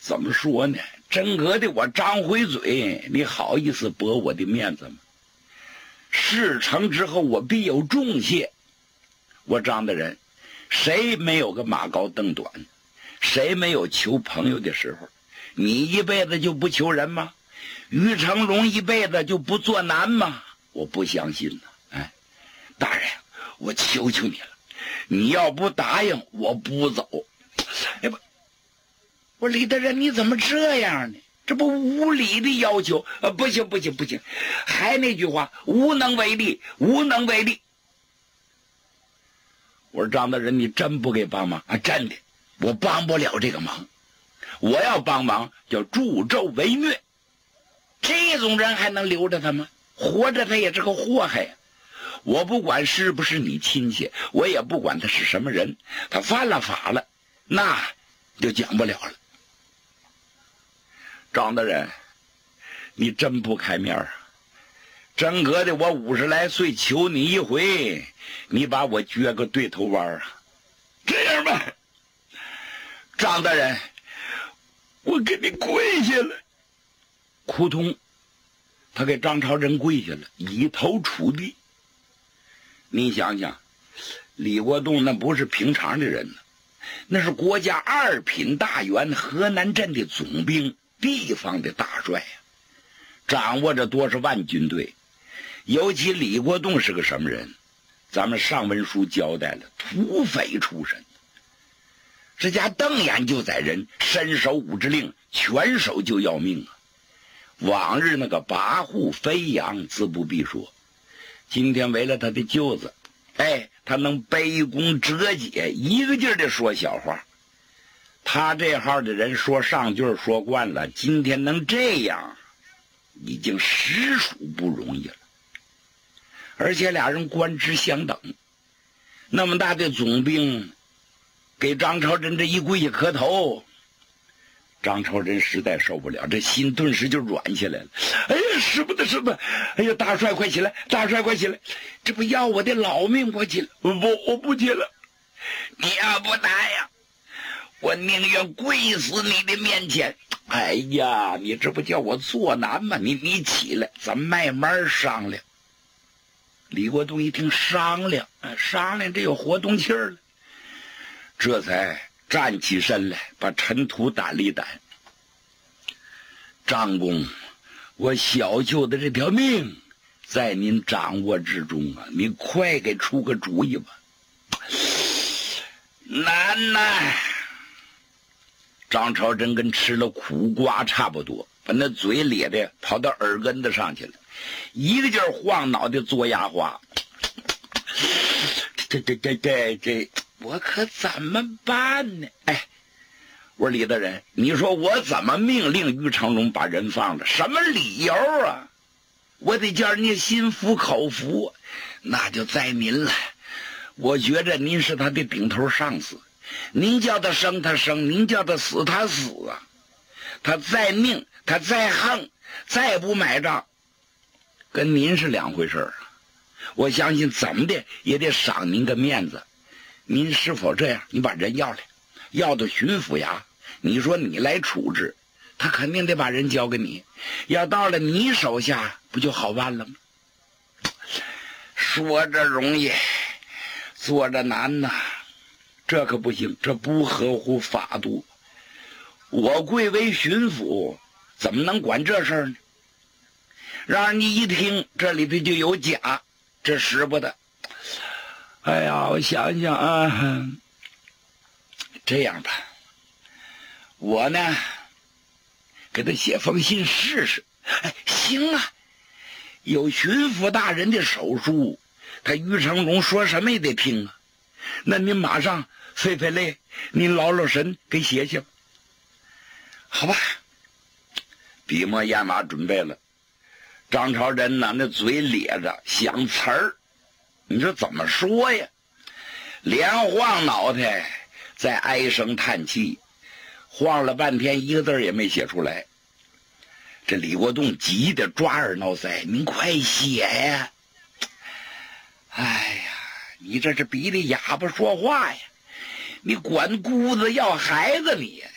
怎么说呢？真格的我张回嘴，你好意思驳我的面子吗？事成之后我必有重谢。我张大人，谁没有个马高凳短？谁没有求朋友的时候？你一辈子就不求人吗？于成龙一辈子就不做难吗？我不相信呢。哎，大人，我求求你了，你要不答应，我不走。哎不，我李大人，你怎么这样呢？这不无理的要求啊！不行不行不行，还那句话，无能为力，无能为力。我说张大人，你真不给帮忙啊？真的，我帮不了这个忙。我要帮忙叫助纣为虐，这种人还能留着他吗？活着他也是个祸害呀。我不管是不是你亲戚，我也不管他是什么人，他犯了法了，那就讲不了了。张大人，你真不开面啊！真格的，我50来岁求你一回，你把我撅个对头弯啊！这样吧，张大人，我给你跪下了。扑通，他给张朝珍跪下了，以头触地。你想想，李国栋那不是平常的人呢，那是国家2品大员河南镇的总兵，地方的大帅呀，掌握着多少万军队。尤其李国栋是个什么人？咱们上文书交代了，土匪出身。这家瞪眼就宰人，伸手5指令，拳手就要命啊！往日那个跋扈飞扬自不必说，今天为了他的舅子，他能卑躬折节，一个劲儿的说小话。他这号的人说上句说惯了，今天能这样，已经实属不容易了。而且俩人官职相等，那么大的总兵给张朝珍这一跪下磕头，张朝珍实在受不了，这心顿时就软下来了。哎呀，使不得使不得！哎呀，大帅快起来，大帅快起来！这不要我的老命，我起来，我不起来。你要不答应，我宁愿跪死你的面前。哎呀，你这不叫我做难吗？你起来，咱慢慢商量。李国栋一听商量，这有活动气儿了，这才站起身来，把尘土掸了一掸。张公，我小舅的这条命在您掌握之中啊，你快给出个主意吧。难呐！张朝珍跟吃了苦瓜差不多，把那嘴咧的跑到耳根子上去了，一个劲儿晃脑袋嘬牙花。这我可怎么办呢？我说李大人，你说我怎么命令于成龙把人放了？什么理由啊？我得叫人家心服口服，那就在您了。我觉着您是他的顶头上司，您叫他生他生，您叫他死他死啊。他再命，他再横，再不买账，跟您是两回事啊。我相信怎么的也得赏您个面子。您是否这样？你把人要来，要到巡抚衙，你说你来处置，他肯定得把人交给你。要到了你手下，不就好办了吗？说着容易，做着难呐。这可不行，这不合乎法度。我贵为巡抚，怎么能管这事儿呢？让人一听这里头就有假，这使不得。哎呀，我想想啊，这样吧，我呢给他写封信试试。行啊，有巡抚大人的手书，他于成龙说什么也得听啊。那您马上费费力，您劳劳神给写写吧。好吧，笔墨砚码准备了。张朝珍呢，那嘴咧着想词儿，你说怎么说呀？连晃脑袋，再唉声叹气，晃了半天，一个字也没写出来。这李国栋急得抓耳挠腮：“您快写呀！”哎呀，你这是比你哑巴说话呀！你管姑子要孩子你，